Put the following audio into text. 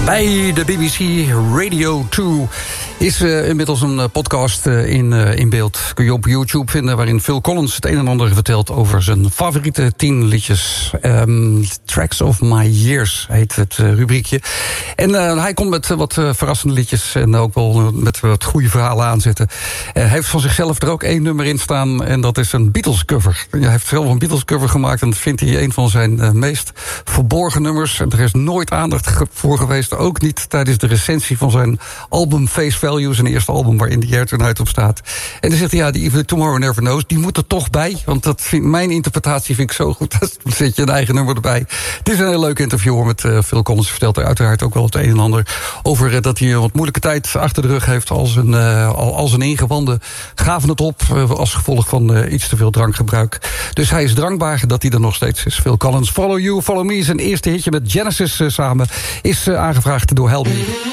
Bij de BBC Radio 2 is inmiddels een podcast in beeld. Kun je op YouTube vinden, waarin Phil Collins het een en ander vertelt over zijn favoriete 10 liedjes. Tracks of My Years heet het rubriekje. En hij komt met wat verrassende liedjes en ook wel met wat goede verhalen aanzetten. Hij heeft van zichzelf er ook 1 nummer in staan en dat is een Beatles cover. Hij heeft zelf een Beatles cover gemaakt en dat vindt hij een van zijn meest verborgen nummers. Er is nooit aandacht voor geweest, ook niet tijdens de recensie van zijn album Face Value, zijn eerste album waarin The Air Tonight op staat. En dan zegt hij, die Tomorrow Never Knows, die moet er toch bij, want mijn interpretatie vind ik zo goed, dan zet je een eigen nummer erbij. Het is een heel leuk interview hoor, met Phil Collins. Vertelt er uiteraard ook wel het een en ander over dat hij een wat moeilijke tijd achter de rug heeft. Al zijn ingewanden gaven het op als gevolg van iets te veel drankgebruik. Dus hij is dankbaar dat hij er nog steeds is. Phil Collins, Follow You, Follow Me, zijn eerste hitje met Genesis samen is aangevraagd door Helby.